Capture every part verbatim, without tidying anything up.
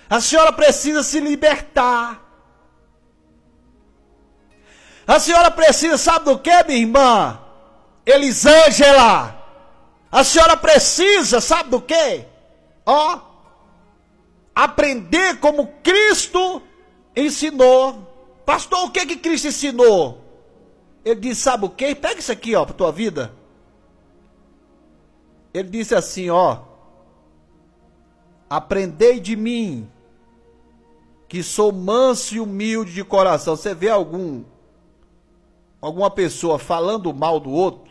A senhora precisa se libertar. A senhora precisa, sabe do que, minha irmã? Elisângela. A senhora precisa, sabe do que? Ó, aprender como Cristo ensinou. Pastor, o que que Cristo ensinou? Ele disse, sabe o que? Pega isso aqui, ó, para tua vida. Ele disse assim, ó: aprendei de mim, que sou manso e humilde de coração. Você vê algum, alguma pessoa falando mal do outro,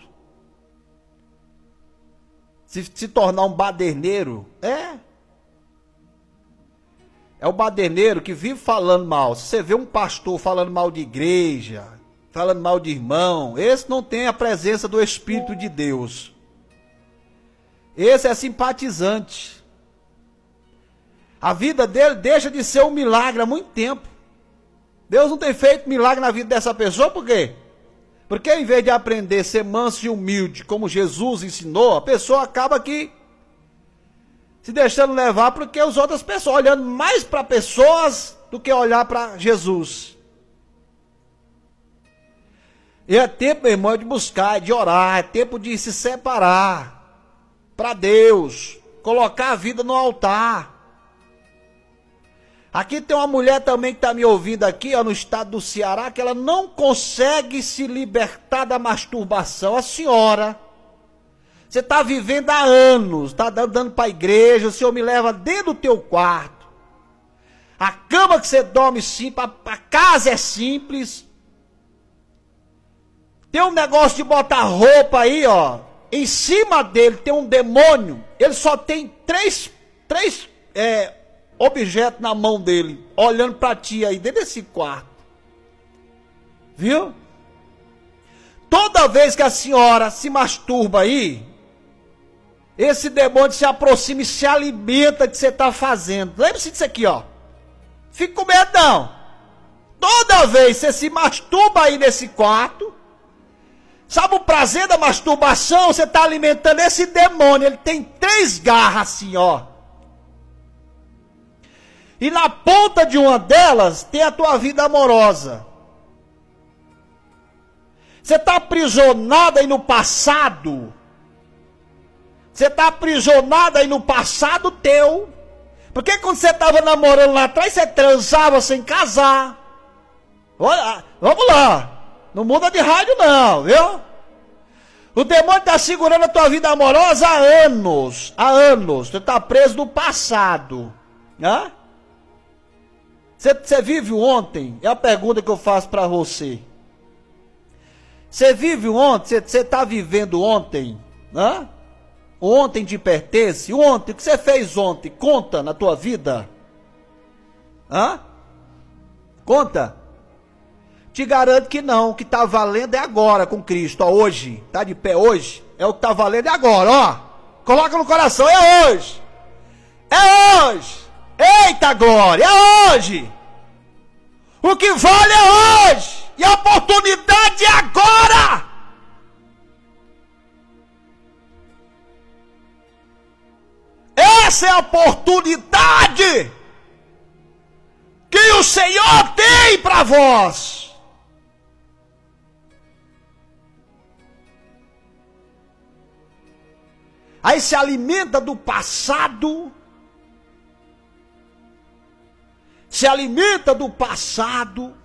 se, se tornar um baderneiro, é. É o baderneiro que vive falando mal. Se você vê um pastor falando mal de igreja, falando mal de irmão, esse não tem a presença do Espírito de Deus. Esse é simpatizante. A vida dele deixa de ser um milagre há muito tempo. Deus não tem feito milagre na vida dessa pessoa, por quê? Porque em vez de aprender a ser manso e humilde, como Jesus ensinou, a pessoa acaba aqui se deixando levar porque as outras pessoas, olhando mais para pessoas do que olhar para Jesus. E é tempo, meu irmão, de buscar, de orar, é tempo de se separar para Deus, colocar a vida no altar. Aqui tem uma mulher também que está me ouvindo aqui, ó, no estado do Ceará, que ela não consegue se libertar da masturbação. A senhora, você está vivendo há anos, está dando para a igreja, o Senhor me leva dentro do teu quarto. A cama que você dorme simples, a, a casa é simples. Tem um negócio de botar roupa aí, ó. Em cima dele tem um demônio. Ele só tem três, três é, objetos na mão dele, olhando para ti aí, dentro desse quarto. Viu? Toda vez que a senhora se masturba aí, esse demônio se aproxima e se alimenta do que você está fazendo. Lembre-se disso aqui, ó. Fique com medo, não. Toda vez que você se masturba aí nesse quarto, sabe o prazer da masturbação? Você está alimentando esse demônio. Ele tem três garras assim, ó. E na ponta de uma delas tem a tua vida amorosa. Você está aprisionado aí no passado. Você está aprisionado aí no passado teu. Porque quando você estava namorando lá atrás, você transava sem casar. Olha, vamos lá. Não muda de rádio não, viu? O demônio está segurando a tua vida amorosa há anos. Há anos. Você está preso no passado. Hã? Você, você vive ontem? É a pergunta que eu faço para você. Você vive ontem? Você está vivendo ontem? Hã? Ontem te pertence? Ontem, o que você fez ontem? Conta na tua vida? Hã? Conta? Te garanto que não, o que está valendo é agora com Cristo, ó, hoje, está de pé hoje, é o que está valendo é agora, ó, coloca no coração, é hoje, é hoje, eita glória, é hoje, o que vale é hoje, e a oportunidade é agora. Essa é a oportunidade que o Senhor tem para vós. Aí se alimenta do passado, se alimenta do passado.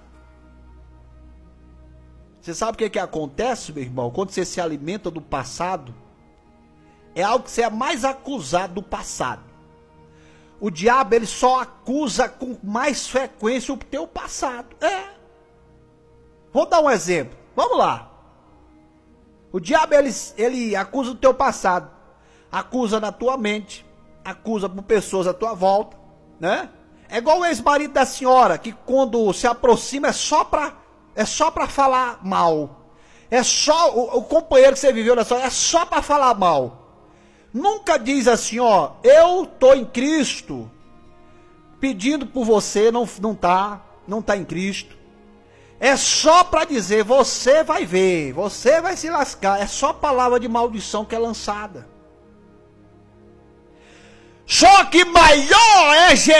Você sabe o que, que acontece, meu irmão? Quando você se alimenta do passado, é algo que você é mais acusado do passado. O diabo, ele só acusa com mais frequência o teu passado. É. Vou dar um exemplo. Vamos lá. O diabo, ele, ele acusa o teu passado. Acusa na tua mente, acusa por pessoas à tua volta, né? É igual o ex-marido da senhora, que quando se aproxima é só para é só para falar mal. É só o, o companheiro que você viveu na sua, é só para falar mal. Nunca diz assim, ó, eu tô em Cristo, pedindo por você, não não tá, não tá em Cristo. É só para dizer, você vai ver, você vai se lascar. É só palavra de maldição que é lançada. Só que maior é Jesus.